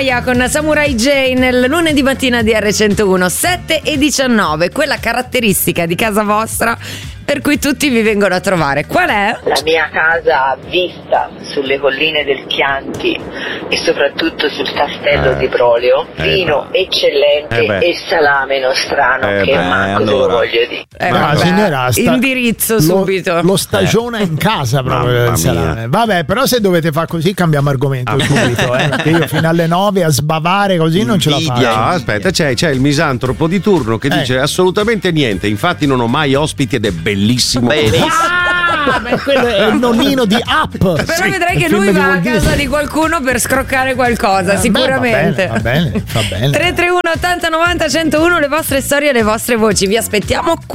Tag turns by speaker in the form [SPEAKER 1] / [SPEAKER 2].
[SPEAKER 1] Noia con Samurai J nel lunedì mattina di R101, 7:19, quella caratteristica di casa vostra per cui tutti vi vengono a trovare. Qual è?
[SPEAKER 2] La mia casa ha vista sulle colline del Chianti e soprattutto sul castello di Brolio, vino eccellente e salame nostrano che manco te lo voglio dire.
[SPEAKER 3] Ma signora,
[SPEAKER 1] indirizzo subito.
[SPEAKER 3] Lo stagiona in casa proprio il salame. Vabbè, però se dovete fare così cambiamo argomento subito, perché io fino alle 9 a sbavare così non ce la faccio.
[SPEAKER 4] No, aspetta, c'è il misantropo di turno che dice assolutamente niente, infatti non ho mai ospiti ed è bellissimo.
[SPEAKER 3] Quello è il nonnino di Up.
[SPEAKER 1] Però vedrai che lui va a casa di qualcuno per scroccare qualcosa, sicuramente.
[SPEAKER 3] Va bene.
[SPEAKER 1] 331 80 90 101, le vostre storie e le vostre voci, vi aspettiamo.